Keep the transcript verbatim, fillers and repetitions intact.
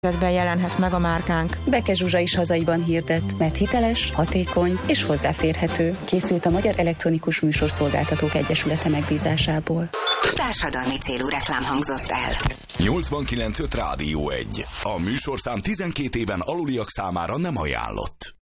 jelenhet meg a márkánk. Beke Zsuzsa is hazaiban hirdet, mert hiteles, hatékony és hozzáférhető. Készült a Magyar Elektronikus Műsorszolgáltatók Egyesülete megbízásából. Társadalmi célú reklám hangzott el. nyolcvankilenc öt Rádió egy. A műsorszám tizenkét éven aluliak számára nem ajánlott.